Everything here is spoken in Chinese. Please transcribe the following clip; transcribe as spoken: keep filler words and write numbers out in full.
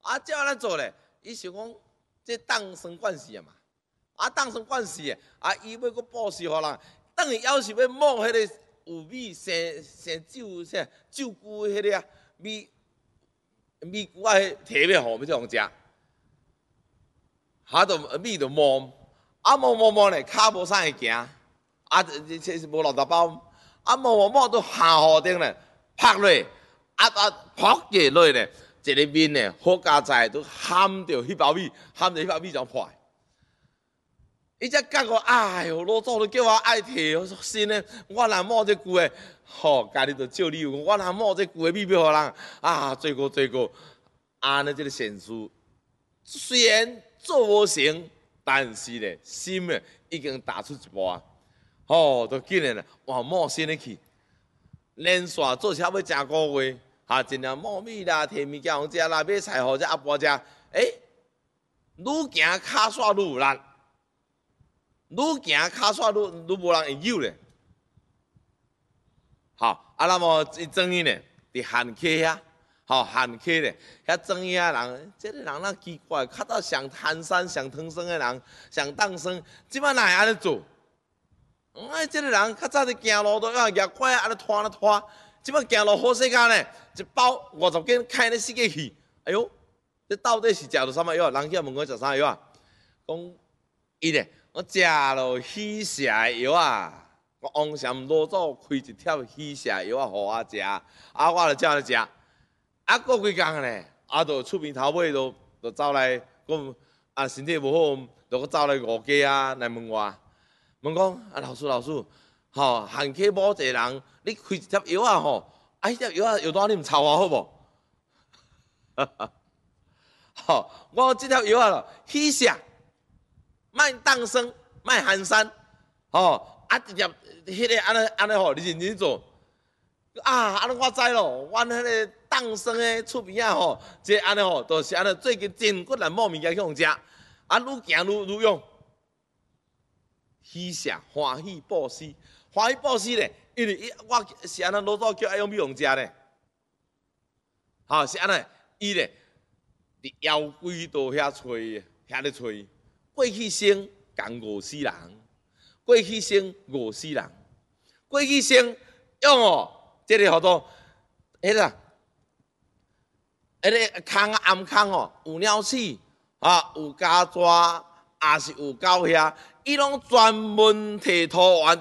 啊，照安怎做咧？伊想讲，这当生惯势啊嘛，啊当生惯势啊，伊要搁布施互人，等于要是要摸迄个有米生生酒啥酒菇迄个啊米米菇啊，摕要互要这样食，哈，就米就摸，啊摸摸摸咧，骹无啥会行，啊这这是无六十包，啊摸摸摸都下河顶咧，拍落，啊啊扑下落咧。一个面呢，好加在都含着迄包米，含着迄包米就破。伊才觉我，哎哟，老祖都叫我爱摕，我说是呢，我若摸这句的，吼、哦，家己就照你有，我若摸这句的米要互人，啊，罪过罪过，安尼这个善事，虽然做无成，但是咧，心呢已经踏出一步啊，吼、哦，都竟然往摸心里去，连续做差要真个月。啊，尽量摸米啦，摕物件互食啦，买菜互只阿婆食。诶，愈行骹线愈有力，愈行骹线愈愈无人会扭咧。好，啊，那么伊庄伊呢，伫汉溪遐，吼汉溪咧，遐庄伊遐人，即、这个人哪奇怪，较早上贪山上汤生的人，上当生，即摆哪会安尼做？哎，即、这个人较早伫行路都要举拐安尼拖咧拖。即摆行路好世界呢，一包五十斤，开咧四个去。哎呦，这到底是食到啥物药？人去问我食啥药啊？讲伊咧，我食了喜蛇药啊！我王上老祖开一条喜蛇药啊，互我食，啊，我就照咧食。啊，过几工咧，啊，就厝边头尾就就走来讲，啊，身体无好，就搁走来五家啊来问我，问讲啊，老师老师。吼，汉溪某一个人，你开一条药啊吼，啊，迄条药啊药单你毋抄我好无？吼，我即条药啊，喜蛇，卖当生，卖寒山，吼，啊，直接迄个安尼安尼吼，你认真做，啊，安尼我知咯，阮迄个当生的厝边啊吼，即安尼吼，都是安尼最近真骨难摸物件去互食，啊，愈行愈愈用，喜蛇欢喜布施。欢喜布施咧，因为伊我是安尼老早叫爱用米用食咧，吼是安尼，伊咧伫妖怪道遐找遐咧找，过去生共饿死人，过去生饿死人，过去生用哦，即、这个叫做迄个，迄个空暗空哦，有鸟鼠啊，有家蛇，也是有狗遐，伊拢专门摕土丸。